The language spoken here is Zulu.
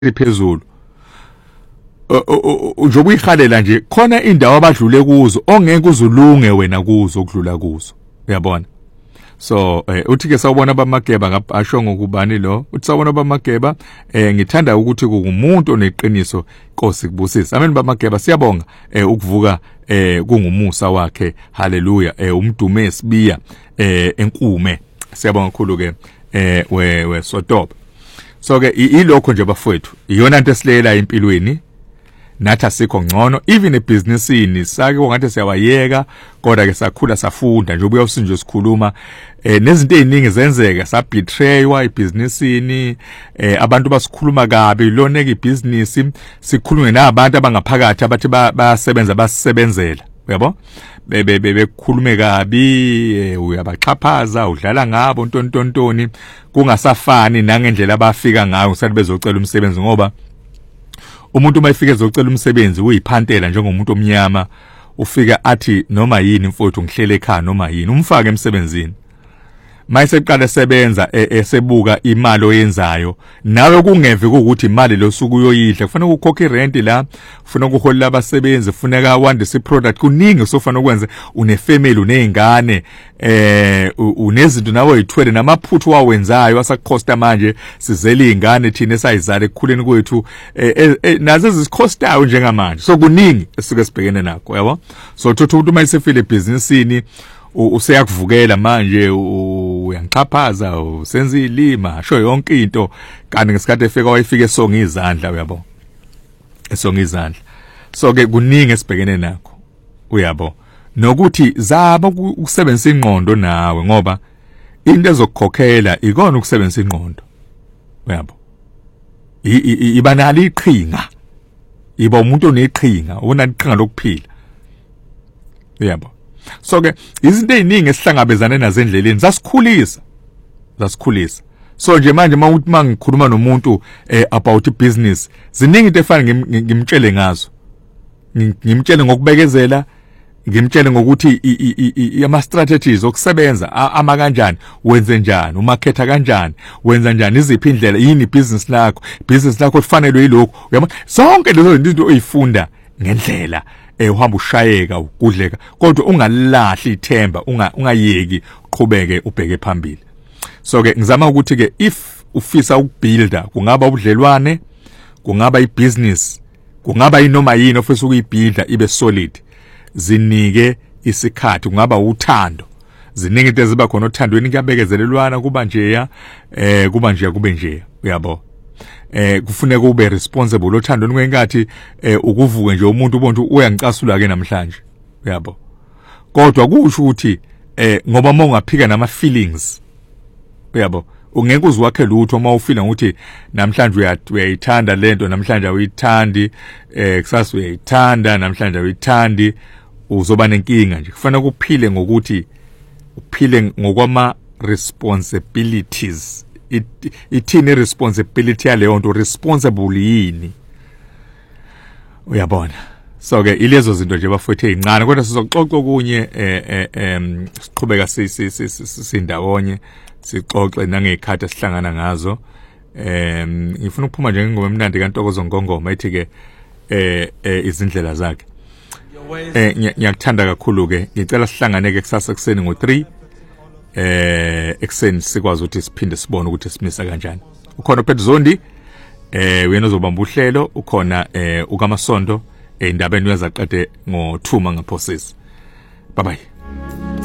phezulu njobe uyihalela nje khona indawo abadlule kuzo ongeke uzulunge wena kuzo ukudlula kuzo uyabona so uthi ke sawubona bamageba ngapasho ngokubani lo uthi sawubona bamageba ngithanda ukuthi kungumuntu oneqiniso Nkosi kubusisa amen bamageba siyabonga ukuvuka kungumusa wakhe haleluya umdume esibiya enkume siyabonga kakhulu ke we sotoba so ke ilokho nje bafowethu iyona into esilela empilweni nathi asikho ngcono even ebusinessini sake ngathi siyawayeka kodwa ke sakhula safunda nje ubuya usinje sikhuluma nezinto eziningi zenzeka sabetraywa ebusinessini abantu basikhuluma kabi lona ke ibusiness sikhulume nabantu abangaphakathi abathi bayasebenza basebenzela uyabo bekhulume kabi uyabaxhaphaza udlala ngabo ntontontoni kungasafani nangendlela abafika ngayo usathi bezocela umsebenzi ngoba umuntu mayifike ezocela umsebenzi uyiphantela njengomuntu omnyama ufika athi noma yini mfowethu ngihlele ekhaya noma yini umfake emsebenzini mayiseqala esebenza esebuka imali oyenzayo nawe kungeve ukuthi imali losuku uyoyidla kufanele ukhokhe rent la kufanele ukuholela abasebenzi kufanele wandise iproduct kuningi sofanele ukwenze unefamily unezingane unezinto nawe uyithwele namaphuthu wawenzayo asakhosta manje sizela izingane thina esayizala ekukhuleni kwethu nazo ezikhostayo njengamanje so kuningi esike sibhekene nakho yabo so thothi umuntu mayisefile ebusinessini useyakuvukela manje uyangiqhaphaza usenza ilima sho yonke into kanti ngesikhathi efika wayifika esonga izandla uyabo esonga izandla so ke kuningi esibhekene nakho uyabo nokuthi zaba ukusebenzisa ingqondo nawe ngoba into ezokukhokhela ikona ukusebenzisa ingqondo uyabo ibanali iqhinga iba umuntu oneqhinga unaliqhinga lokuphila uyabo so ke izinto eziningi esihlangabezane nazo endleleni zasikhulisa so nje manje mangikhuluma nomuntu about business ziningi into efana ngimtshele ngazo ngimtshele ngokubekezela ngimtshele ngokuthi ama strategies okusebenza ama kanjani wenze njani umarketa kanjani wenza njani iziphi indlela yini business lakho lifanele yilokho uyabona zonke lezo zinto oyifunda ngendlela uhamba ushayeka ukudleka kodwa ungalahli ithemba ungayeki uqhubeke ubheke phambili so ke ngizama ukuthi ke if ufisa ukubuilda kungaba ubudlelwane kungaba ibusiness kungaba inoma yini ofisa ukuyibuilda ibe solid zinike isikhathi kungaba uthando ziningi into eziba khona othandweni kuyabekezelelwana kuba njeya kube njeya uyabo kufuneka ube responsible othandweni kwenkathi ukuvuke nje umuntu ubontu uyangicasula ke namhlanje uyabo kodwa kusho ukuthi ngoba mongaphika nama feelings uyabo ungeke uzwakhe lutho uma ufila ukuthi namhlanje uyayithanda lento namhlanje uyithandi kusasa uyayithanda namhlanje uyithandi uzoba nenkinga nje kufanele ukuphile ngokuthi uphile ngokwama responsibilities ithini responsibility yaleyo nto responsible yini uyabona so ke ilezo zinto nje bafethe ezincane kodwa sizoxoxa okunye siqhubeka sindawonye sixoxe nangekhathi esihlangana ngazo ngifuna ukuphuma nje ngengoma emnandi kaNtokozo Ngongoma ethi ke izindlela zakhe ngiyakuthanda kakhulu ke ngicela sihlangane ke kusasa kuseni ngo3 ekseni sikwazi ukuthi siphinde sibone ukuthi simisa kanjani ukhona uPethu Zondi wena uzobamba uhlelo ukhona ukaMasondo endabeni uyazaqede ngo2 mangaphosisi bye bye